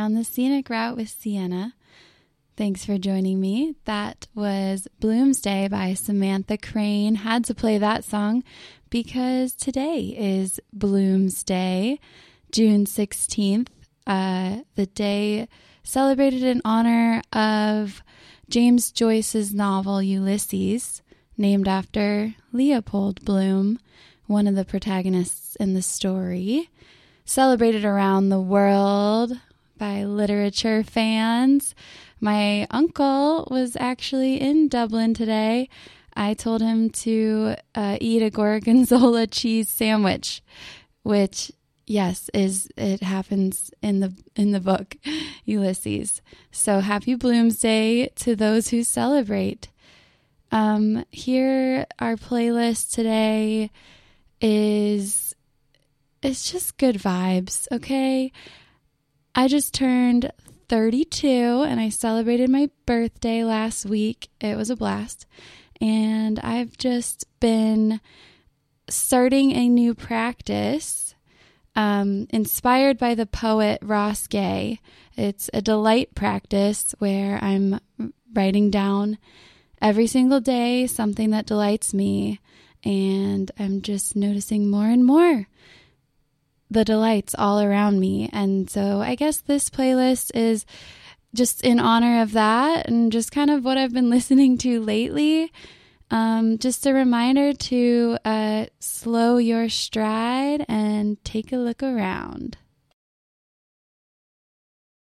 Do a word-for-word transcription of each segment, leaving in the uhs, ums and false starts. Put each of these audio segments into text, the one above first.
on the Scenic Route with Sienna. Thanks for joining me. That was Bloomsday by Samantha Crane. Had to play that song because today is Bloomsday, June sixteenth, uh, the day celebrated in honor of James Joyce's novel Ulysses, named after Leopold Bloom, one of the protagonists in the story. Celebrated around the world by literature fans. My uncle was actually in Dublin today. I told him to uh, eat a gorgonzola cheese sandwich, which, yes, is it happens in the in the book Ulysses. So happy Bloomsday to those who celebrate. Um, here, our playlist today is it's just good vibes. Okay, I just turned thirty-two, and I celebrated my birthday last week. It was a blast. And I've just been starting a new practice, um, inspired by the poet Ross Gay. It's a delight practice where I'm writing down every single day something that delights me. And I'm just noticing more and more the delights all around me. And so I guess this playlist is just in honor of that and just kind of what I've been listening to lately. Um, just a reminder to uh, slow your stride and take a look around.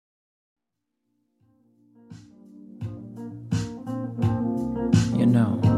You know,